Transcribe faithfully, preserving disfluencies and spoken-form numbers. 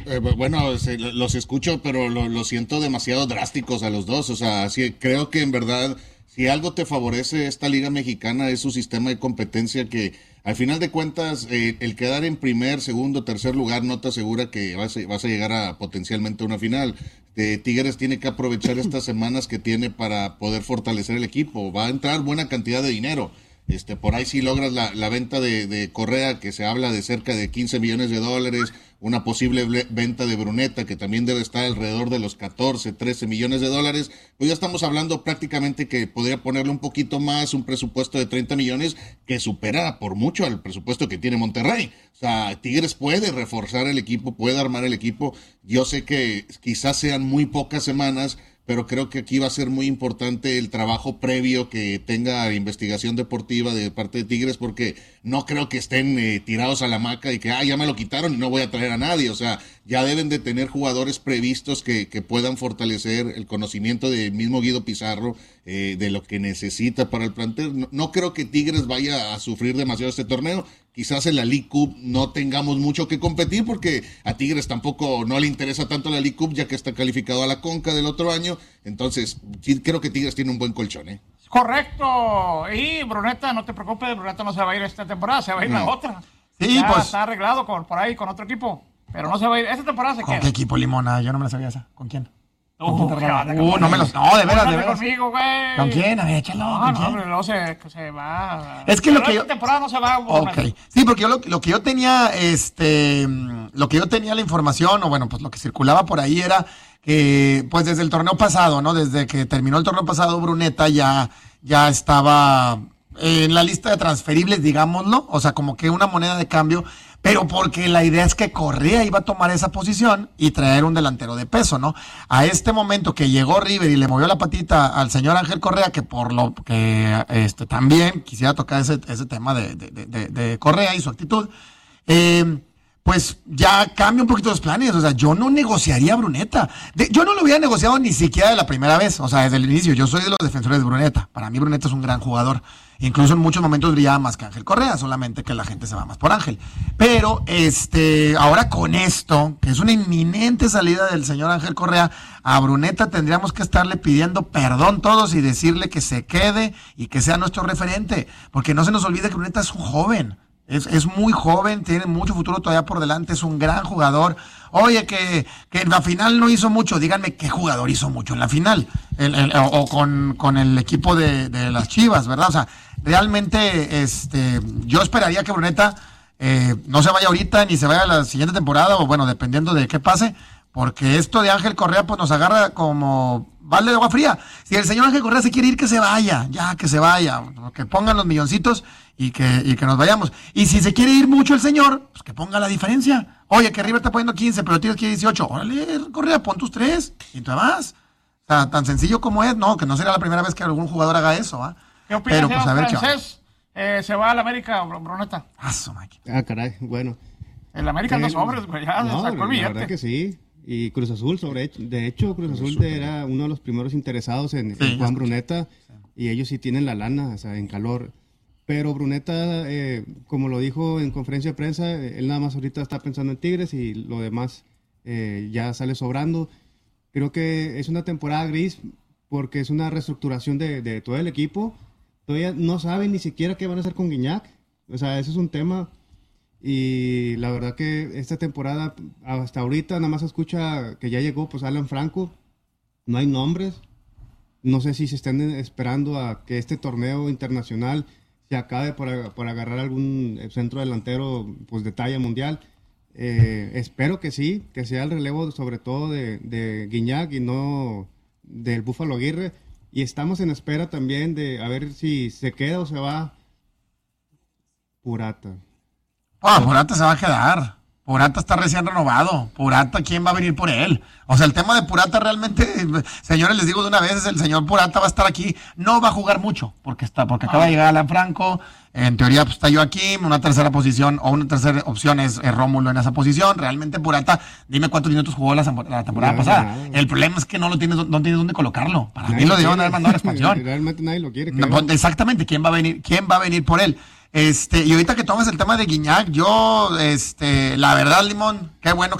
Eh, bueno, se- los escucho, pero lo, lo siento demasiado drásticos a los dos. O sea, sí, creo que en verdad, si algo te favorece esta Liga Mexicana es su sistema de competencia que, al final de cuentas, eh, el quedar en primer, segundo, tercer lugar no te asegura que vas a, vas a llegar a potencialmente una final. Eh, Tigres tiene que aprovechar estas semanas que tiene para poder fortalecer el equipo. Va a entrar buena cantidad de dinero. Este, por ahí si logras la, la venta de, de Correa, que se habla de cerca de quince millones de dólares, una posible ble- venta de Bruneta, que también debe estar alrededor de los catorce, trece millones de dólares, pues ya estamos hablando prácticamente que podría ponerle un poquito más, un presupuesto de treinta millones, que supera por mucho al presupuesto que tiene Monterrey. O sea, Tigres puede reforzar el equipo, puede armar el equipo. Yo sé que quizás sean muy pocas semanas, pero creo que aquí va a ser muy importante el trabajo previo que tenga investigación deportiva de parte de Tigres, porque no creo que estén eh, tirados a la hamaca y que, ah, ya me lo quitaron y no voy a traer a nadie. O sea, ya deben de tener jugadores previstos que, que puedan fortalecer el conocimiento del mismo Guido Pizarro, eh, de lo que necesita para el plantel. No, no creo que Tigres vaya a sufrir demasiado este torneo. Quizás en la League Cup no tengamos mucho que competir porque a Tigres tampoco no le interesa tanto la League Cup ya que está calificado a la Conca del otro año. Entonces, sí creo que Tigres tiene un buen colchón, ¿eh? Correcto. Y Bruneta, no te preocupes, Bruneta no se va a ir esta temporada, se va a ir No. la otra. Sí, ya pues. está arreglado con, por ahí con otro equipo, pero no se va a ir. Esta temporada se ¿Con queda. qué equipo, Limona? Yo no me la sabía esa. ¿Con quién? ¿Con Uh, quién te qué arreglas? onda, Uh, no me los. No, de veras, de Júntate veras. conmigo, güey. ¿Con quién? A ver, échalo. No, ¿Con no, quién? hombre, luego se, se va. Es que Pero lo que esta yo- temporada no se va. Ok, sí, porque yo lo, lo que yo tenía, este, mm, lo que yo tenía la información, o bueno, pues lo que circulaba por ahí era que, pues desde el torneo pasado, ¿no? Desde que terminó el torneo pasado, Bruneta ya, ya estaba en la lista de transferibles, digámoslo, o sea, como que una moneda de cambio, pero porque la idea es que Correa iba a tomar esa posición y traer un delantero de peso, ¿no? A este momento que llegó River y le movió la patita al señor Ángel Correa, que por lo que este también quisiera tocar ese, ese tema de, de, de, de Correa y su actitud, eh, pues ya cambia un poquito los planes. O sea, yo no negociaría a Bruneta. De- yo no lo hubiera negociado ni siquiera de la primera vez. O sea, desde el inicio. Yo soy de los defensores de Bruneta. Para mí Bruneta es un gran jugador. Incluso en muchos momentos brillaba más que Ángel Correa, solamente que la gente se va más por Ángel. Pero este, ahora con esto, que es una inminente salida del señor Ángel Correa, a Bruneta tendríamos que estarle pidiendo perdón todos y decirle que se quede y que sea nuestro referente. Porque no se nos olvide que Bruneta es un joven. Es, es muy joven, tiene mucho futuro todavía por delante, es un gran jugador. Oye, que, que en la final no hizo mucho, díganme qué jugador hizo mucho en la final, el, el, o, o con, con el equipo de, de las Chivas, ¿verdad? O sea, realmente este, yo esperaría que Bruneta eh, no se vaya ahorita ni se vaya a la siguiente temporada, o bueno, dependiendo de qué pase, porque esto de Ángel Correa pues nos agarra como balde de agua fría. Si el señor Ángel Correa se quiere ir, que se vaya, ya que se vaya, que pongan los milloncitos y que, y que nos vayamos. Y si se quiere ir mucho el señor, pues que ponga la diferencia. Oye, que River está poniendo quince, pero tienes que ir dieciocho. Órale, Correa, pon tus tres y te vas. O sea, tan sencillo como es, no, que no será la primera vez que algún jugador haga eso, ¿va? ¿Qué opinas, Pero pues a ver qué onda. francés? Eh, se va al América, Br- Bruneta. Ah, su máquina. Ah, caray, bueno. El América Sí, anda sobres, güey, ya no, sacó el la billete. verdad que sí. Y Cruz Azul, sobre hecho- de hecho, Cruz Azul de- era uno de los primeros interesados en, Sí, en Juan ya Bruneta, y ellos sí tienen la lana, o sea, en calor. Pero Bruneta, eh, como lo dijo en conferencia de prensa, eh, él nada más ahorita está pensando en Tigres y lo demás eh, ya sale sobrando. Creo que es una temporada gris porque es una reestructuración de, de todo el equipo. Todavía no saben ni siquiera qué van a hacer con Guiñac. O sea, ese es un tema. Y la verdad que esta temporada, hasta ahorita, nada más se escucha que ya llegó pues Alan Franco. No hay nombres. No sé si se están esperando a que este torneo internacional se acabe por, por agarrar algún centro delantero pues de talla mundial. Eh, espero que sí, que sea el relevo sobre todo de, de Guiñac y no del Búfalo Aguirre. Y estamos en espera también de a ver si se queda o se va Purata. Ah, Purata se va a quedar. Purata está recién renovado. Purata, ¿quién va a venir por él? O sea, el tema de Purata realmente, señores, les digo de una vez, el señor Purata va a estar aquí. No va a jugar mucho, porque está, porque acaba de llegar Alan Franco. En teoría, pues está Joaquín, una tercera posición, o una tercera opción es, es Rómulo en esa posición. Realmente Purata, dime cuántos minutos jugó la, la temporada No, pasada. no, no. El problema es que no lo tienes, no tienes dónde colocarlo. Para Nadie mí lo debieron quiere. haber mandado a la expansión. Realmente nadie lo quiere. No, creo. pues, exactamente, ¿quién va a venir? ¿Quién va a venir por él? Este, y ahorita que tomas el tema de Guiñac, yo, este, la verdad, Limón, qué bueno